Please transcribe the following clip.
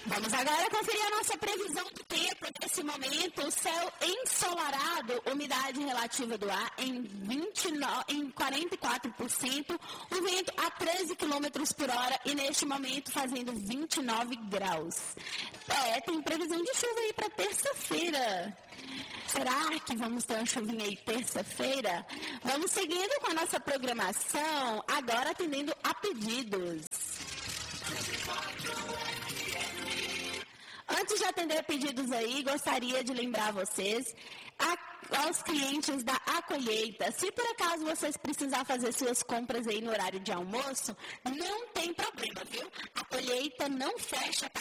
Vamos agora conferir a nossa previsão do tempo. Nesse momento, o céu ensolarado, umidade relativa do ar em 44%, o vento a 13 km por hora e neste momento fazendo 29 graus. Tem previsão de chuva aí para terça-feira. Será que vamos ter uma chuvinha aí terça-feira? Vamos seguindo com a nossa programação, agora atendendo a pedidos. Antes de atender pedidos aí, gostaria de lembrar vocês, aos clientes da A Colheita, se por acaso vocês precisar fazer suas compras aí no horário de almoço, não tem problema, viu? A Colheita não fecha